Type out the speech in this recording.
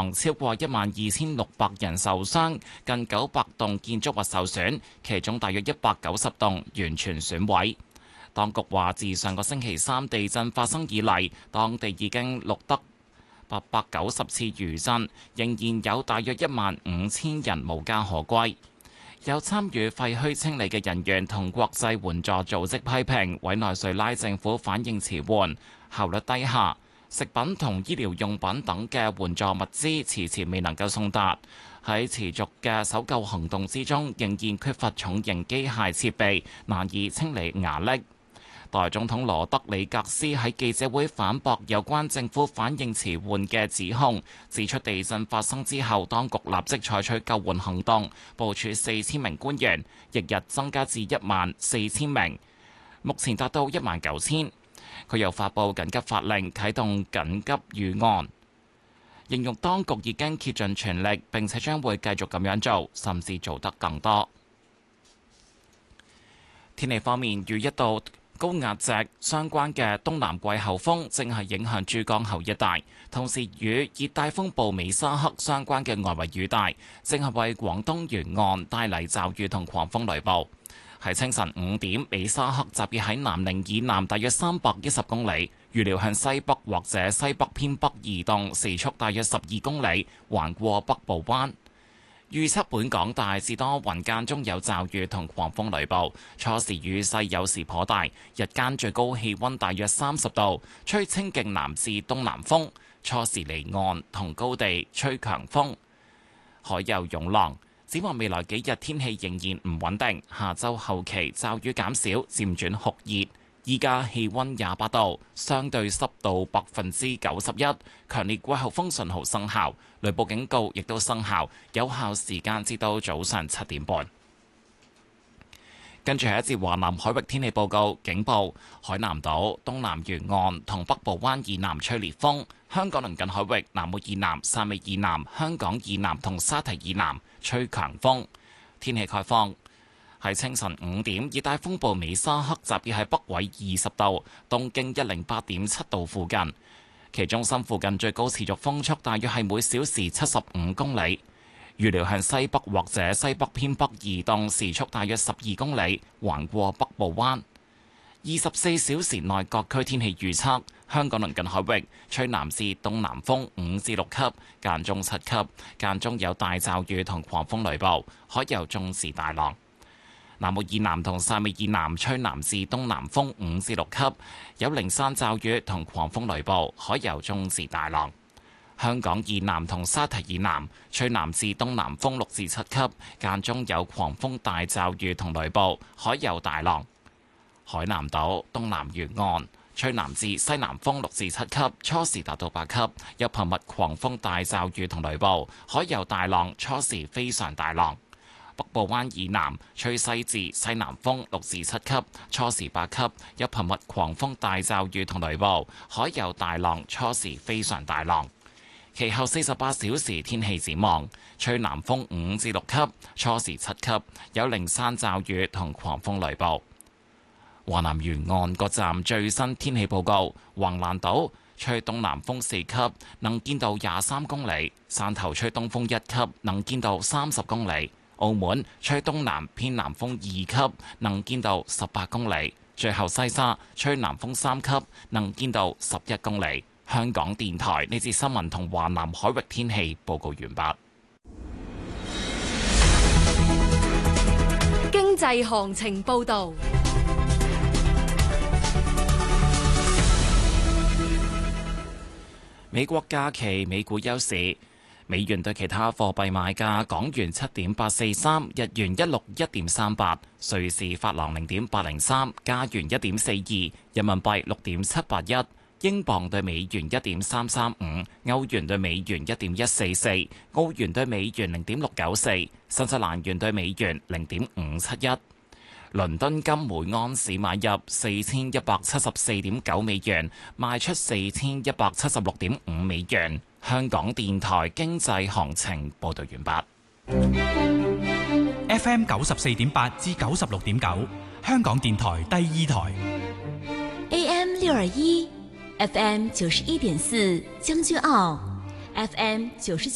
亡，超過12,600人受傷，近900棟建築物受損，其中大約190棟完全損毀。當局話，自上個星期三地震發生以嚟，當地已經錄得890次餘震，仍然有大約15,000人無家可歸。有參與廢墟清理嘅人員同國際援助組織批評委內瑞拉政府反應遲緩、效率低下，食品同醫療用品等嘅援助物資遲遲未能夠送達。喺持續嘅搜救行動之中，仍然缺乏重型機械設備，難以清理瓦礫。代總統羅德里格斯喺記者會反駁有關政府反應遲緩嘅指控，指出地震發生之後，當局立即採取救援行動，部署4,000名官員，翌日增加至14,000名，目前達到19,000。佢又發布緊急法令，啟動緊急預案，形容當局已經竭盡全力，並且將會繼續咁樣做，甚至做得更多。天氣方面，與一道高壓脊相關嘅東南季候風正係影響珠江口一帶，同時與熱帶風暴美沙克相關嘅外圍雨帶正係為廣東沿岸帶嚟驟雨同狂風雷暴。喺清晨5點，美沙克集結喺南寧以南大約310公里，預料向西北或者西北偏北移動，時速大約12公里，橫過北部灣。預測本港大致多雲，間中有驟雨同狂風雷暴，初時雨勢有時頗大，日間最高氣溫大約30度，吹清勁南至東南風，初時離岸同高地吹強風，海有湧浪。展望未來幾日天氣仍然唔穩定，下週後期驟雨減少，漸轉酷熱。依家氣溫28度，相對濕度91%，強烈季候風信號生效，雷暴警告亦都生效，有效時間至到早上7點半。跟住係一節華南海域天氣報告，警報：海南島東南沿岸同北部灣以南吹烈風，香港鄰近海域南澳以南、汕尾以南、香港以南同沙堤以南吹強風。天氣概況。喺清晨5點，熱帶風暴美沙克集結喺北緯20度、東經108.7度附近，其中心附近最高持續風速大約係每小時75公里，預料向西北或者西北偏北移動，時速大約12公里，橫過北部灣。24小時內各區天氣預測：香港鄰近海域吹南至東南風5至6級，間中7級，間中有大驟雨同狂風雷暴，海有中至大浪。南澳以南同汕尾以南吹南至東南風5至6級，有零散驟雨同狂風雷暴，海有中至大浪。香港以南同沙堤以南吹南至東南風6至7級，間中有狂風大驟雨同雷暴，海有大浪。海南島東南沿岸吹南至西南風6至7級，初時達到8級，有頻密狂風大驟雨同雷暴，海有大浪，初時非常大浪。北部灣以南吹西至西南風6至7級，初時8級，有頻密狂風大驟雨同雷暴，海有大浪，初時非常大浪。其後48小時天氣展望，吹南風5至6級，初時7級，有零散驟雨同狂風雷暴。華南沿岸各站最新天氣報告：橫瀾島吹東南風4級，能見度23公里；汕頭吹東風1級，能見度30公里。澳門吹東南偏南風2級，能見度18公里。最後西沙吹南風3級，能見度11公里。香港電台呢節新聞同華南海域天氣報告完畢。 經濟行情報導。 美國假期美股休市。美元對其他貨幣買價：港元7.843，日元161.38，瑞士法郎0.803，加元1.42，人民幣6.781，英鎊對美元1.335，歐元對美元1.144，澳元對美元0.694，新西蘭元對美元0.571。倫敦金每盎司買入4174.9美元，賣出4176.5美元。香港電台經濟行情報道完畢。FM 94.8至96.9，香港電台第2台。 AM 621，FM 91.4，將軍澳，FM 97